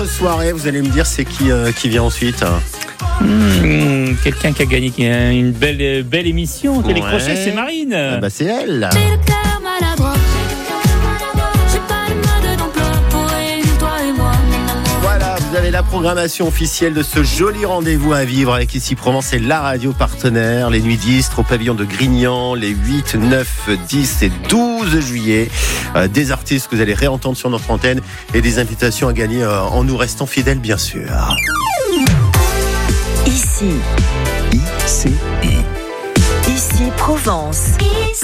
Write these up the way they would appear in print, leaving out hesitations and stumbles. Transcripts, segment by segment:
Soirée, vous allez me dire c'est qui vient ensuite. Quelqu'un qui a gagné une belle émission Télécrochet, c'est Marine. C'est elle. J'ai le cœur maladroit. J'ai pas le mode d'emploi pour réunir toi et moi, mon amour. Voilà, vous avez la programmation officielle de ce joli rendez-vous à vivre avec Ici Provence et la radio partenaire. Les nuits d'Istres au pavillon de Grignan, les 8, 9, 10 et 12 juillet. Des artistes que vous allez réentendre sur notre antenne et des invitations à gagner en nous restant fidèles, bien sûr. Ici Provence.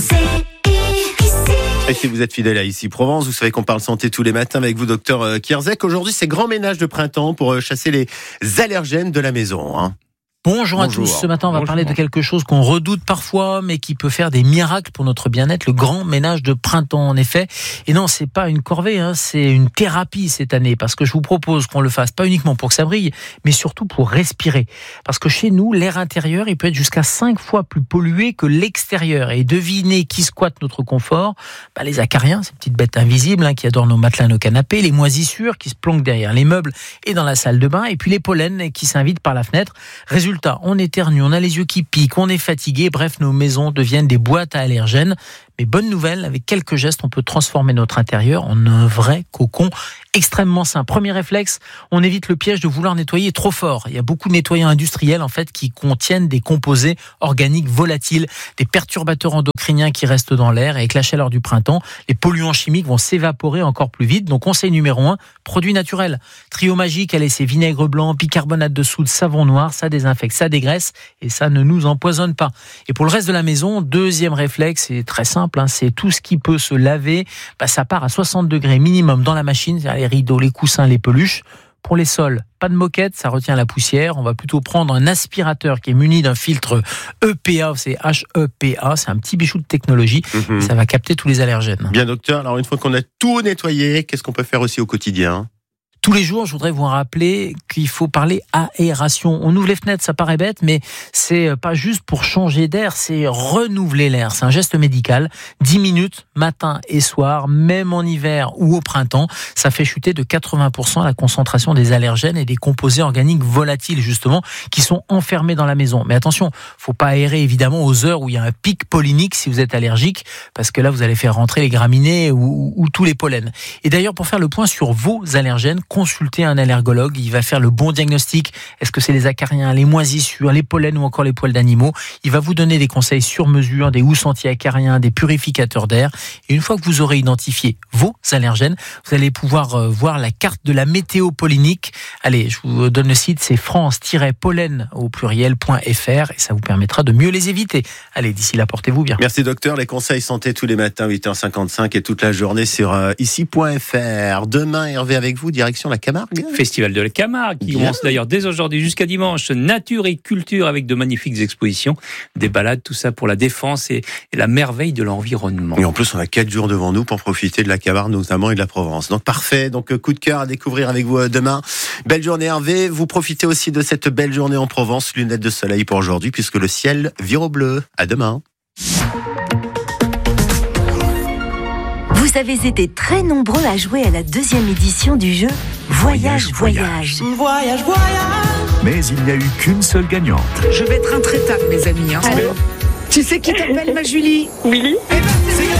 Et si vous êtes fidèle à Ici Provence, vous savez qu'on parle santé tous les matins avec vous, docteur Kierzek. Aujourd'hui, c'est grand ménage de printemps pour chasser les allergènes de la maison. Bonjour à tous. Ce matin, on va parler de quelque chose qu'on redoute parfois, mais qui peut faire des miracles pour notre bien-être, le grand ménage de printemps, en effet. Et non, c'est pas une corvée, c'est une thérapie cette année, parce que je vous propose qu'on le fasse pas uniquement pour que ça brille, mais surtout pour respirer. Parce que chez nous, l'air intérieur, il peut être jusqu'à 5 fois plus pollué que l'extérieur. Et devinez qui squatte notre confort ? Les acariens, ces petites bêtes invisibles qui adorent nos matelas, nos canapés, les moisissures qui se planquent derrière les meubles et dans la salle de bain, et puis les pollens qui s'invitent par la fenêtre. Résultat, on éternue, on a les yeux qui piquent, on est fatigué, bref, nos maisons deviennent des boîtes à allergènes. Mais bonne nouvelle, avec quelques gestes, on peut transformer notre intérieur en un vrai cocon extrêmement sain. Premier réflexe, on évite le piège de vouloir nettoyer trop fort. Il y a beaucoup de nettoyants industriels en fait qui contiennent des composés organiques volatiles, des perturbateurs endocriniens qui restent dans l'air, et avec la chaleur du printemps, les polluants chimiques vont s'évaporer encore plus vite. Donc conseil numéro 1, produits naturels. Trio magique, allez, c'est vinaigre blanc, bicarbonate de soude, savon noir, ça désinfecte, ça dégraisse et ça ne nous empoisonne pas. Et pour le reste de la maison, deuxième réflexe, c'est très simple, c'est tout ce qui peut se laver, ça part à 60 degrés minimum dans la machine, c'est-à-dire les rideaux, les coussins, les peluches. Pour les sols, pas de moquette, ça retient la poussière. On va plutôt prendre un aspirateur qui est muni d'un filtre EPA, c'est HEPA, c'est un petit bijou de technologie, ça va capter tous les allergènes. Bien docteur, alors une fois qu'on a tout nettoyé, qu'est-ce qu'on peut faire aussi au quotidien ? Tous les jours, je voudrais vous rappeler qu'il faut parler aération. On ouvre les fenêtres, ça paraît bête, mais c'est pas juste pour changer d'air, c'est renouveler l'air. C'est un geste médical. 10 minutes, matin et soir, même en hiver ou au printemps, ça fait chuter de 80% la concentration des allergènes et des composés organiques volatiles, justement, qui sont enfermés dans la maison. Mais attention, faut pas aérer évidemment aux heures où il y a un pic pollinique si vous êtes allergique, parce que là, vous allez faire rentrer les graminées ou tous les pollens. Et d'ailleurs, pour faire le point sur vos allergènes, consultez un allergologue, il va faire le bon diagnostic. Est-ce que c'est les acariens, les moisissures, les pollens ou encore les poils d'animaux ? Il va vous donner des conseils sur mesure, des housses anti-acariens, des purificateurs d'air. Et une fois que vous aurez identifié vos allergènes, vous allez pouvoir voir la carte de la météo pollinique. Allez, je vous donne le site, c'est france-pollen au pluriel.fr et ça vous permettra de mieux les éviter. Allez, d'ici là, portez-vous bien. Merci docteur, les conseils santé tous les matins, 8h55 et toute la journée sur ici.fr. Demain, Hervé avec vous, direction la Camargue. Festival de la Camargue qui commence d'ailleurs dès aujourd'hui jusqu'à dimanche. Nature et culture avec de magnifiques expositions, des balades, tout ça pour la défense et la merveille de l'environnement. Et en plus, on a 4 jours devant nous pour profiter de la Camargue notamment et de la Provence. Donc parfait, donc coup de cœur à découvrir avec vous demain. Belle journée Hervé, vous profitez aussi de cette belle journée en Provence, lunettes de soleil pour aujourd'hui puisque le ciel vire au bleu. À demain. Vous avez été très nombreux à jouer à la 2e édition du jeu Voyage. Voyage. Mais il n'y a eu qu'une seule gagnante. Je vais être intraitable, mes amis. Allô ? Tu sais qui t'appelle, ma Julie ? Oui. Eh ben, c'est gagné !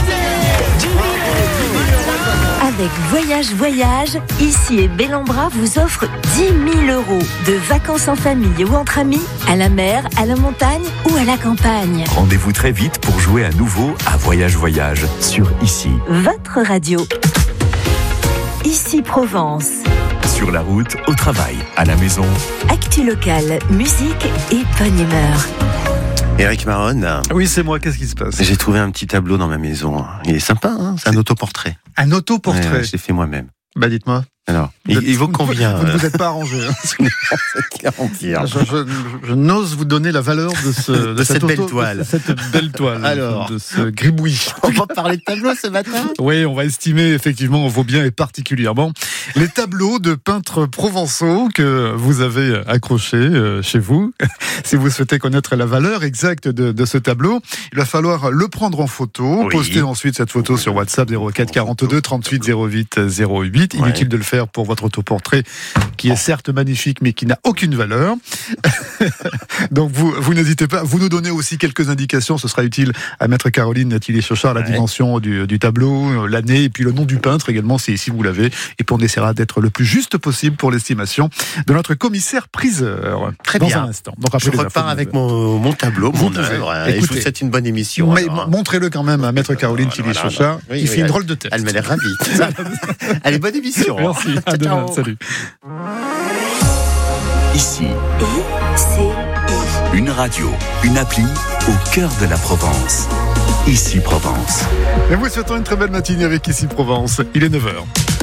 Avec Voyage, Ici et Bellambra vous offre 10 000 € de vacances en famille ou entre amis, à la mer, à la montagne ou à la campagne. Rendez-vous très vite pour jouer à nouveau à Voyage sur Ici. Votre radio. Ici Provence. Sur la route, au travail, à la maison. Actu locale, musique et bonne humeur. Éric Maron. Oui, c'est moi, qu'est-ce qui se passe ? J'ai trouvé un petit tableau dans ma maison. Il est sympa, c'est un autoportrait. Un autoportrait ? Ouais, je l'ai fait moi-même. Dites-moi. Alors, il vaut combien Vous ne vous êtes pas arrangé. Je n'ose vous donner la valeur de cette belle toile. Cette belle toile. Alors, de ce gribouillis. On va parler de tableaux ce matin ? Oui, on va estimer effectivement vos biens et particulièrement les tableaux de peintres provençaux que vous avez accrochés chez vous. Si vous souhaitez connaître la valeur exacte de ce tableau, il va falloir le prendre en photo, poster ensuite cette photo sur WhatsApp 04 42 38 08 08. Inutile de le faire supplémentaires pour votre autoportrait, qui est certes magnifique, mais qui n'a aucune valeur. Donc vous n'hésitez pas. Vous nous donnez aussi quelques indications. Ce sera utile à Maître Caroline Tilly-Chauchard, la dimension du tableau, l'année, et puis le nom du peintre également, si vous l'avez. Et puis on essaiera d'être le plus juste possible pour l'estimation de notre commissaire-priseur. Très dans bien. Un instant. Donc après je repars avec mon tableau, mon œuvre. Et je vous souhaite une bonne émission. Mais montrez-le quand même à Maître Caroline Tilly-Chauchard, qui fait une drôle de tête. Elle m'a l'air ravie. Allez, bonne émission. Merci. À demain. Salut. Ici, une radio, une appli au cœur de la Provence. Ici Provence. Et vous souhaitons une très belle matinée avec Ici Provence. Il est 9h.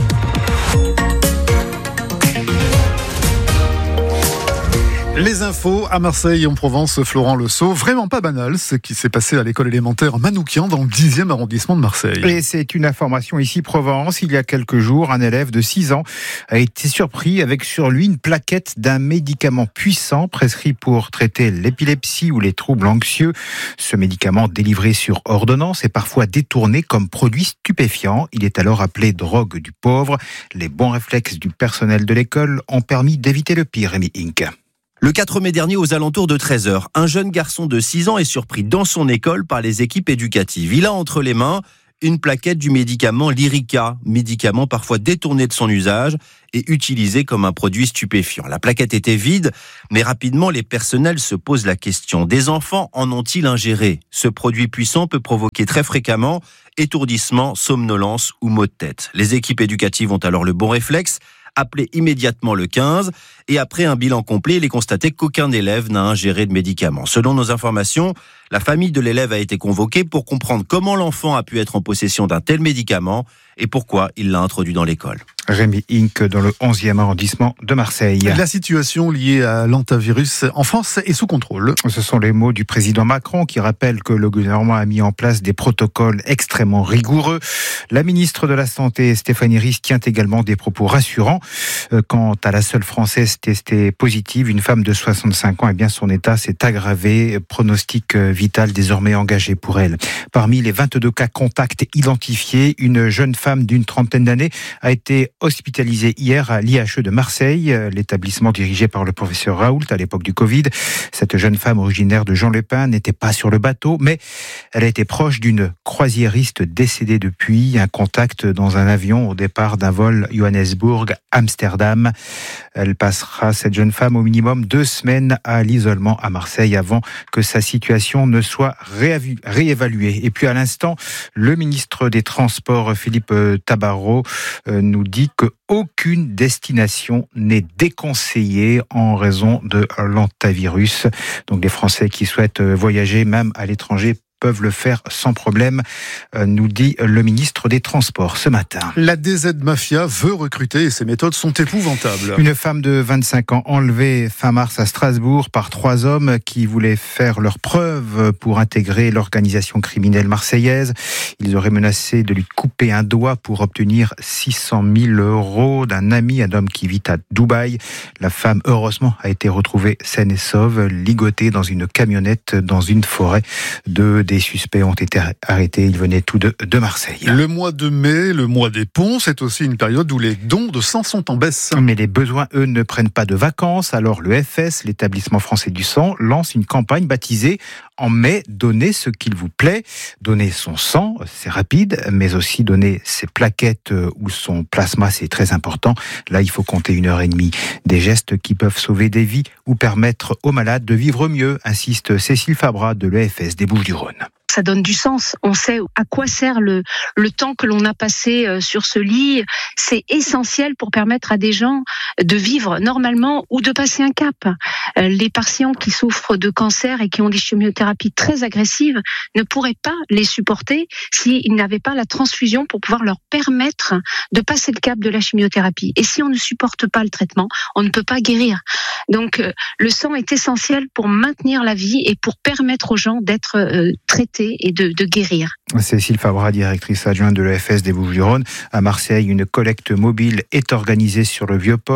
Les infos à Marseille, en Provence, Florent Le Sceau. Vraiment pas banal ce qui s'est passé à l'école élémentaire Manoukian dans le 10e arrondissement de Marseille. Et c'est une information ici Provence. Il y a quelques jours, un élève de 6 ans a été surpris avec sur lui une plaquette d'un médicament puissant prescrit pour traiter l'épilepsie ou les troubles anxieux. Ce médicament délivré sur ordonnance est parfois détourné comme produit stupéfiant. Il est alors appelé drogue du pauvre. Les bons réflexes du personnel de l'école ont permis d'éviter le pire, Rémi Inc. Le 4 mai dernier, aux alentours de 13h, un jeune garçon de 6 ans est surpris dans son école par les équipes éducatives. Il a entre les mains une plaquette du médicament Lyrica, médicament parfois détourné de son usage et utilisé comme un produit stupéfiant. La plaquette était vide, mais rapidement les personnels se posent la question. Des enfants en ont-ils ingéré ? Ce produit puissant peut provoquer très fréquemment étourdissement, somnolence ou maux de tête. Les équipes éducatives ont alors le bon réflexe, appeler immédiatement le 15 et après un bilan complet, il est constaté qu'aucun élève n'a ingéré de médicaments. Selon nos informations, la famille de l'élève a été convoquée pour comprendre comment l'enfant a pu être en possession d'un tel médicament et pourquoi il l'a introduit dans l'école. Rémi Inc. dans le 11e arrondissement de Marseille. La situation liée à l'hantavirus en France est sous contrôle. Ce sont les mots du président Macron qui rappellent que le gouvernement a mis en place des protocoles extrêmement rigoureux. La ministre de la Santé, Stéphanie Ries, tient également des propos rassurants. Quant à la seule Française testée positive, une femme de 65 ans, eh bien son état s'est aggravé. Pronostic vital désormais engagé pour elle. Parmi les 22 cas contacts identifiés, une jeune femme d'une trentaine d'années a été hospitalisée hier à l'IHE de Marseille, l'établissement dirigé par le professeur Raoult à l'époque du Covid. Cette jeune femme originaire de Jean-Lépin n'était pas sur le bateau, mais elle a été proche d'une croisiériste décédée depuis, un contact dans un avion au départ d'un vol Johannesburg-Amsterdam. Elle passera, cette jeune femme, au minimum 2 semaines à l'isolement à Marseille avant que sa situation ne soit réévaluée. Et puis à l'instant, le ministre des Transports, Philippe Tabarot, nous dit qu'aucune destination n'est déconseillée en raison de l'hantavirus. Donc les Français qui souhaitent voyager, même à l'étranger, peuvent le faire sans problème, nous dit le ministre des Transports ce matin. La DZ Mafia veut recruter et ses méthodes sont épouvantables. Une femme de 25 ans enlevée fin mars à Strasbourg par 3 hommes qui voulaient faire leur preuve pour intégrer l'organisation criminelle marseillaise. Ils auraient menacé de lui couper un doigt pour obtenir 600 000 € d'un ami, un homme qui vit à Dubaï. La femme, heureusement, a été retrouvée saine et sauve, ligotée dans une camionnette dans une forêt. Des suspects ont été arrêtés, ils venaient tous de Marseille. Le mois de mai, le mois des ponts, c'est aussi une période où les dons de sang sont en baisse. Mais les besoins, eux, ne prennent pas de vacances. Alors l'EFS, l'établissement français du sang, lance une campagne baptisée « En mai, donnez ce qu'il vous plaît ». Donner son sang, c'est rapide, mais aussi donner ses plaquettes ou son plasma, c'est très important. Là, il faut compter 1h30. Des gestes qui peuvent sauver des vies ou permettre aux malades de vivre mieux, insiste Cécile Fabra de l'EFS des Bouches-du-Rhône. Ça donne du sens. On sait à quoi sert le temps que l'on a passé sur ce lit. C'est essentiel pour permettre à des gens de vivre normalement ou de passer un cap. Les patients qui souffrent de cancer et qui ont des chimiothérapies très agressives ne pourraient pas les supporter s'ils n'avaient pas la transfusion pour pouvoir leur permettre de passer le cap de la chimiothérapie. Et si on ne supporte pas le traitement, on ne peut pas guérir. Donc le sang est essentiel pour maintenir la vie et pour permettre aux gens d'être traités et de guérir. Cécile Fabra, directrice adjointe de l'EFS des Bouches-du-Rhône. À Marseille, une collecte mobile est organisée sur le Vieux-Port.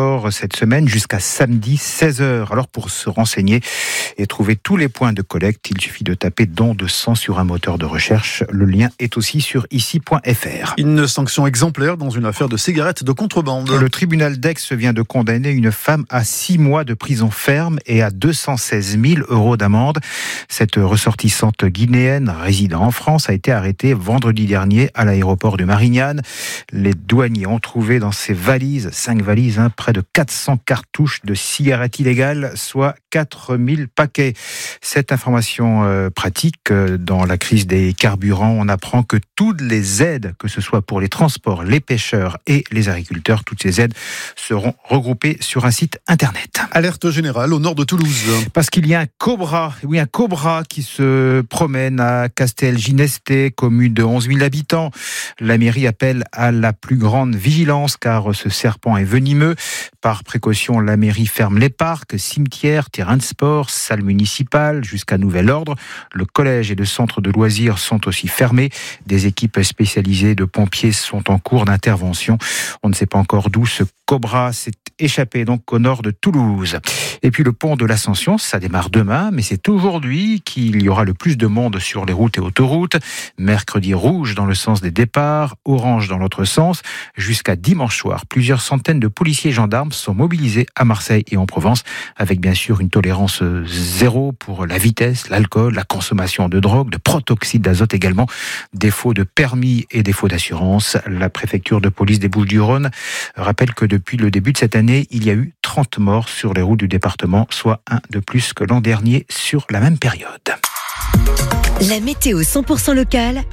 encore cette semaine jusqu'à samedi 16h. Alors pour se renseigner et trouver tous les points de collecte, il suffit de taper don de sang sur un moteur de recherche. Le lien est aussi sur ici.fr. Une sanction exemplaire dans une affaire de cigarettes de contrebande. Le tribunal d'Aix vient de condamner une femme à 6 mois de prison ferme et à 216 000 € d'amende. Cette ressortissante guinéenne résidant en France a été arrêtée vendredi dernier à l'aéroport de Marignane. Les douaniers ont trouvé dans ses valises, 5 valises, près de 400 cartouches de cigarettes illégales, soit 4000 paquets. Cette information pratique, dans la crise des carburants, on apprend que toutes les aides, que ce soit pour les transports, les pêcheurs et les agriculteurs, toutes ces aides seront regroupées sur un site internet. Alerte générale au nord de Toulouse. Parce qu'il y a un cobra qui se promène à Castelgineste, commune de 11 000 habitants. La mairie appelle à la plus grande vigilance car ce serpent est venimeux. Par précaution, la mairie ferme les parcs, cimetières, terrains de sport, salles municipales jusqu'à nouvel ordre. Le collège et le centre de loisirs sont aussi fermés. Des équipes spécialisées de pompiers sont en cours d'intervention. On ne sait pas encore d'où ce cobra s'est échappé, donc au nord de Toulouse. Et puis le pont de l'Ascension, ça démarre demain, mais c'est aujourd'hui qu'il y aura le plus de monde sur les routes et autoroutes. Mercredi rouge dans le sens des départs, orange dans l'autre sens. Jusqu'à dimanche soir, plusieurs centaines de policiers et gendarmes sont mobilisés à Marseille et en Provence, avec bien sûr une tolérance zéro pour la vitesse, l'alcool, la consommation de drogue, de protoxyde d'azote également, défaut de permis et défaut d'assurance. La préfecture de police des Bouches-du-Rhône rappelle que depuis le début de cette année, il y a eu 30 morts sur les routes du département, soit un de plus que l'an dernier sur la même période. La météo 100% locale